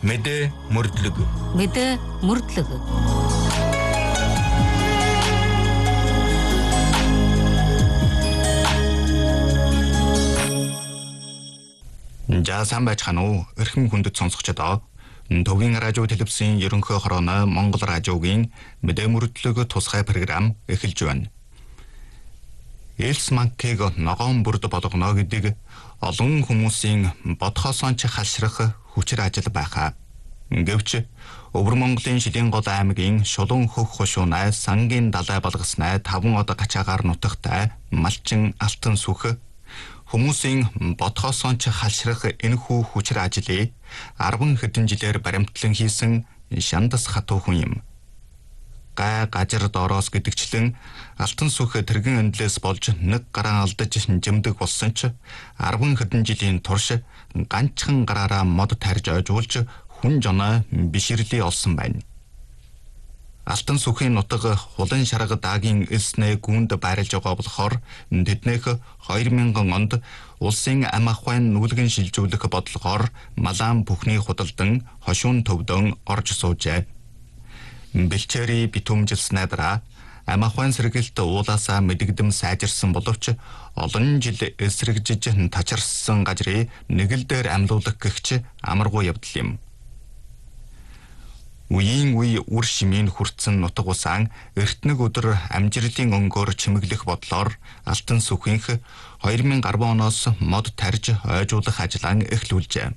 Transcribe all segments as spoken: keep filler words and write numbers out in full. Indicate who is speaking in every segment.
Speaker 1: Мэдээ мөрдлөг.
Speaker 2: Мэдээ мөрдлөг.
Speaker 1: За сайн байцгаана уу? Эрхэм хүндэт сонсогчдоо. Төвгийн радио телевизийн ерөнхий хорооны Монгол радиогийн мэдээ мөрдлөг тусгай програм эхэлж байна. Элс манкийг ногоон бүрд болгоно гэдэг олон хүмүүсийн бодхосоон ч халшрах хүчээр ажил байхаа. Гэвч Өвөр Монголын Шилэн гол аймгийн Шулуун хөх хушуунай сангийн далай болгоснай таван од гачаагаар нутагтай малчин алтан сүх хүмүүсийн бодхосоон ч халшрах энэхүү хүчээр ажлыг арван хэдэн жилээр баримтлан хийсэн шандас хатуу хүн юм. Гай гажир доороос гэдэгчлэн алтан сүх тэргэн эндлээс болж нэг гараан алдаж жимдэг болсон ч арван хэдэн жилийн турш ганцхан гараараа мод тарж ойжуулж хүн жоноо биширлий олсон байна. Алтан сүхийн нутаг хулан шарга даагийн элснээ гүнд байрлаж байгаа болохоор тэднийх хоёр мянган онд улсын ам ахуйн нүүлгэн шилжүүлэх бодлогоор малаан бүхний худалдан хошуун төвдөн орж суужээ. Бэлчээрийн битүүмжилснээ дараа ам ахуйн сэргэлт уулаасаа мэдэгдэм сайжирсан боловч олон жил эсрэгжиж тачарсан газрыг нэг л дээр амьлуулах гэгч амаргүй явдал юм. Үеийн үе үр шимийн хүртсэн нутаг усаан эртнэг өдөр амжилтын өнгөөр чимэглэх бодлоор алтан сүхийнх хоёр мянга арван оноос мод тарж ойжуулах ажлаа эхлүүлжээ.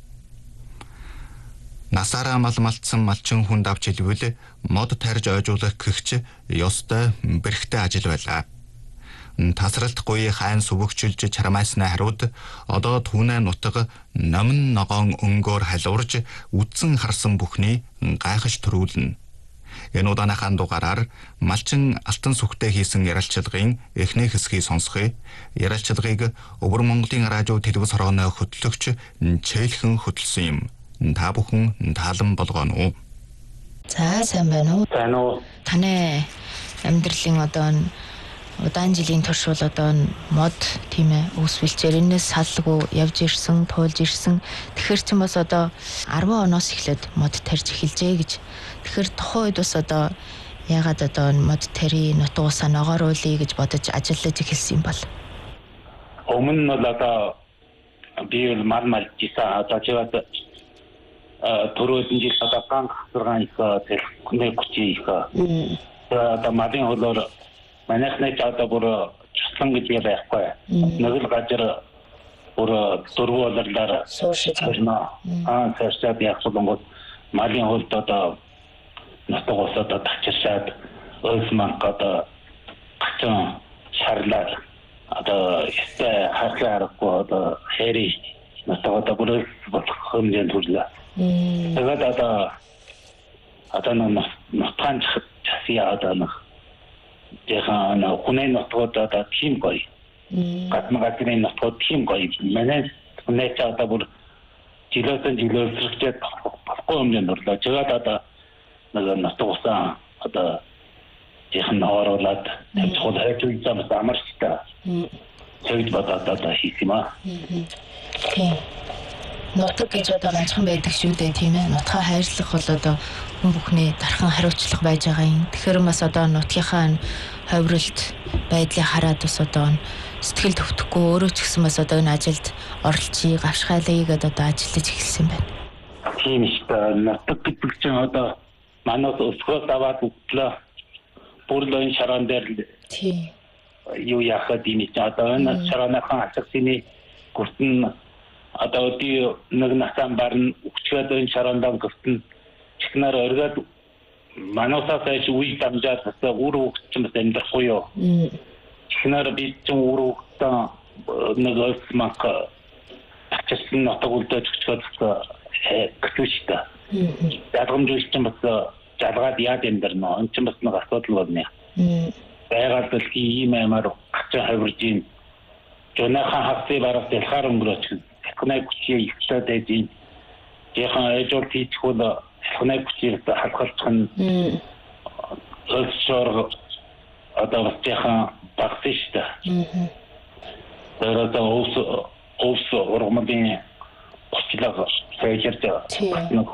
Speaker 1: Насаараа мал малтсан малчин хүнд авч илвэл мод тарж ойжуулах гэгч ёстой бэрхтээ ажил байлаа. Тасралтгүй хайн сүвэгчилж чарамайснаа хариуд одоо түүнээ нутаг номон ногоон өнгөөр халуурж үдсэн харсан бүхний гайхаж төрүүлнэ. Энэ удааныхаа дугаараар малчин алтан сүхтэй хийсэн ярилцлагын эхний хэсгийг сонсгоё. Ярилцлагыг Өвөр Монголын радио телевиз хорооны хөтлөгч Чэйлхэн хөтлсөн юм. Та бүхэн таалан болгоно уу?
Speaker 3: За сайн байна уу?
Speaker 4: Сайн уу?
Speaker 3: Таны амьдралын одоо удаан жилийн турш бол одоо мод тийм ээ үүсвэлчээр энэс саллгүй явж ирсэн, туулж ирсэн. Тэгэхээр ч бас одоо арван оноос эхлээд мод тарж эхэлжээ гэж. Тэгэхээр тухайн үед бас одоо ягаад одоо мод тари нутаг усаа ногооруулъя гэж бодож ажиллаж эхэлсэн юм бол.
Speaker 4: Өмнө нь одоо би мал малжсан одоо жигэд төрөөдөн жил одоо ганц хасргаан их тэрхний хүчий их. Одоо малын хөлөөр манайхны ч одоо бүр чуслан гэж байхгүй. Нэг л газар бүр дөрвөн болорлоор суурширна. Аа цаашаа яг болгонгод малын хөлд одоо нутаг ус одоо тачиршаад ойлсманк одоо гацсан шарлал одоо ихтэй харахаарахгүй одоо хэри нутаг одоо бүр болох хэмжээнд хүрлээ. Тэгээд одоо одоо нутгаан часия одоо нэг яхан хүнээ нутгууд одоо тийм гоё. Гадна гадны нутгууд тийм гоё. Манай хүнээ ч одоо бүр жилөөсөн жилөөсрчээд болохгүй юм байна орлоо. Тэгээд одоо нэг нутаг усаа одоо яхан нооруулаад тавьж хол хайж үзсэн амарчтай. Тэгж бодоод одоо хийх юм аа.
Speaker 3: Тийм. Нутаг гэж одоо ганцхан байдаг шүү дээ тийм ээ. Нутгаа хайрлах бол одоо хүн бүхний дархан хариуцлага байж байгаа юм. Тэгэхээр бас одоо нутгийнхаа ховролт байдлыг хараад бас одоо сэтгэл төвтөхгүй өөрөө ч гэсэн бас одоо энэ ажилд оролцъё, гавшгаалъя гэдээ одоо ажиллаж эхэлсэн байна.
Speaker 4: Тийм шүү. Нутаг гэдэг чинь одоо манайс өсгөөс аваад үтлээ бүрлэн шаран дээр
Speaker 3: тийм
Speaker 4: юу яхад ийм ч одоо энэ шаранахан асарсны гүртэн одоо die нэг насаан барн өчгөөд энэ шарандаа гүртэн чихнэр өргөд манайсаа сайж үе дамжаад бас үр хөвгч юм амьдрахгүй юу. Чихнэр би ч үр хөвгтөө нэг олсмак ачсан нутаг үлдэж өчгөөд гэвчтэй. Ядгамжуулж чинь бас жалгаад яад амьдрнаа. Энэ чинь бас нэг асуудал байна. Байгаад л ийм амар гацаа хавиржин жонаахан хавцыг барах дэлхаар өнгөрөөч. Хоног хүчийг ихтэй дээд яхан эжол тийчхүүл хоног хүчийг хадгалчих нь өлсөөр одоо бас яхан багтсан шүү дээ. Тэгээд өвс өвс ургамын бочлог сайжирч